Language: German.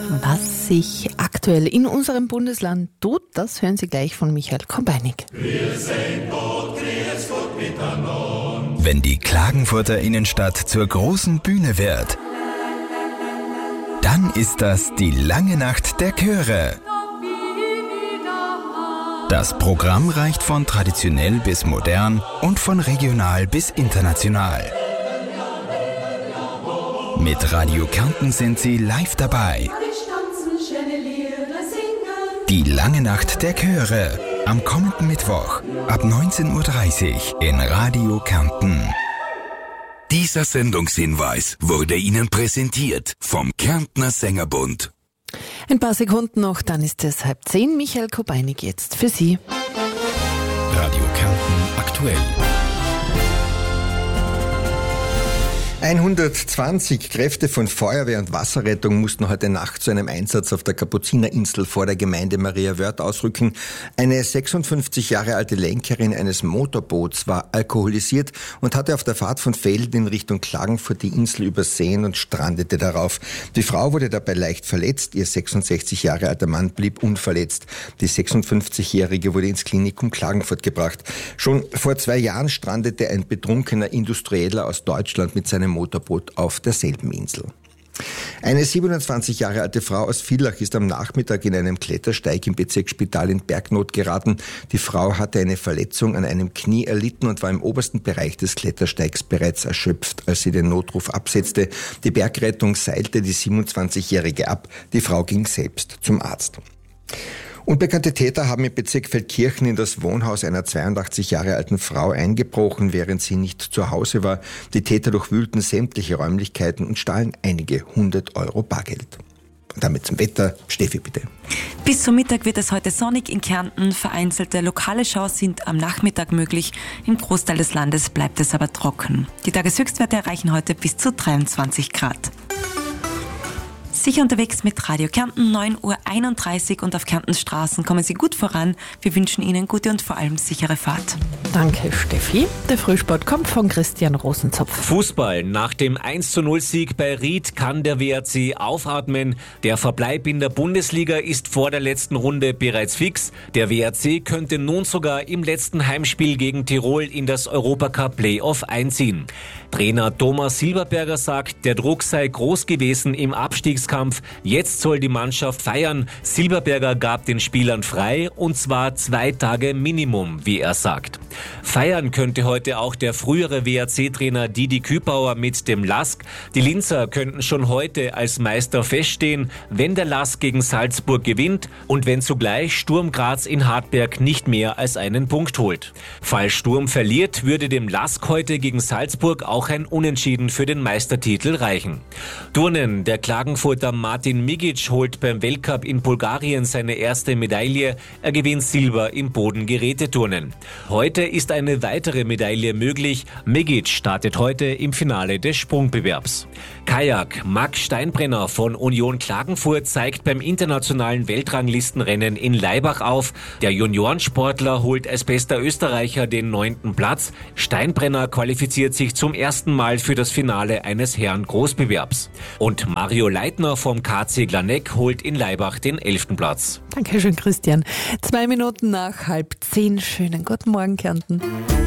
Was sich aktuell in unserem Bundesland tut, das hören Sie gleich von Michael Kobeinig. Wenn die Klagenfurter Innenstadt zur großen Bühne wird, dann ist das die lange Nacht der Chöre. Das Programm reicht von traditionell bis modern und von regional bis international. Mit Radio Kärnten sind Sie live dabei. Die lange Nacht der Chöre am kommenden Mittwoch ab 19:30 Uhr in Radio Kärnten. Dieser Sendungshinweis wurde Ihnen präsentiert vom Kärntner Sängerbund. Ein paar Sekunden noch, dann ist es 9:30. Michael Kobeinig jetzt für Sie. Radio Kärnten aktuell. 120 Kräfte von Feuerwehr und Wasserrettung mussten heute Nacht zu einem Einsatz auf der Kapuzinerinsel vor der Gemeinde Maria Wörth ausrücken. Eine 56 Jahre alte Lenkerin eines Motorboots war alkoholisiert und hatte auf der Fahrt von Velden in Richtung Klagenfurt die Insel übersehen und strandete darauf. Die Frau wurde dabei leicht verletzt, ihr 66 Jahre alter Mann blieb unverletzt. Die 56-Jährige wurde ins Klinikum Klagenfurt gebracht. Schon vor 2 Jahren strandete ein betrunkener Industrieller aus Deutschland mit seinem Motorboot auf derselben Insel. Eine 27 Jahre alte Frau aus Villach ist am Nachmittag in einem Klettersteig im Bezirksspital in Bergnot geraten. Die Frau hatte eine Verletzung an einem Knie erlitten und war im obersten Bereich des Klettersteigs bereits erschöpft, als sie den Notruf absetzte. Die Bergrettung seilte die 27-Jährige ab. Die Frau ging selbst zum Arzt. Unbekannte Täter haben im Bezirk Feldkirchen in das Wohnhaus einer 82 Jahre alten Frau eingebrochen, während sie nicht zu Hause war. Die Täter durchwühlten sämtliche Räumlichkeiten und stahlen einige 100 Euro Bargeld. Und damit zum Wetter. Steffi, bitte. Bis zum Mittag wird es heute sonnig in Kärnten. Vereinzelte lokale Schauer sind am Nachmittag möglich. Im Großteil des Landes bleibt es aber trocken. Die Tageshöchstwerte erreichen heute bis zu 23 Grad. Sicher unterwegs mit Radio Kärnten, 9:31 Uhr und auf Kärntens Straßen kommen Sie gut voran. Wir wünschen Ihnen gute und vor allem sichere Fahrt. Danke, Steffi. Der Frühsport kommt von Christian Rosenzopf. Fußball. Nach dem 1:0-Sieg bei Ried kann der WRC aufatmen. Der Verbleib in der Bundesliga ist vor der letzten Runde bereits fix. Der WRC könnte nun sogar im letzten Heimspiel gegen Tirol in das Europacup-Playoff einziehen. Trainer Thomas Silberberger sagt, der Druck sei groß gewesen im Abstiegskampf. Jetzt soll die Mannschaft feiern. Silberberger gab den Spielern frei, und zwar 2 Tage Minimum, wie er sagt. Feiern könnte heute auch der frühere WRC-Trainer Didi Kübauer mit dem LASK. Die Linzer könnten schon heute als Meister feststehen, wenn der LASK gegen Salzburg gewinnt und wenn zugleich Sturm Graz in Hartberg nicht mehr als einen Punkt holt. Falls Sturm verliert, würde dem LASK heute gegen Salzburg auch ein Unentschieden für den Meistertitel reichen. Turnen. Der Klagenfurter Martin Migic holt beim Weltcup in Bulgarien seine erste Medaille. Er gewinnt Silber im Bodengeräteturnen. Heute ist eine weitere Medaille möglich. Migic startet heute im Finale des Sprungbewerbs. Kajak. Max Steinbrenner von Union Klagenfurt zeigt beim internationalen Weltranglistenrennen in Laibach auf. Der Juniorensportler holt als bester Österreicher den 9. Platz. Steinbrenner qualifiziert sich zum ersten Mal für das Finale eines Herren-Großbewerbs. Und Mario Leitner vom KC Glaneck holt in Laibach den 11. Platz. Dankeschön, Christian. 2 Minuten nach 9:30. Schönen guten Morgen, Kärnten.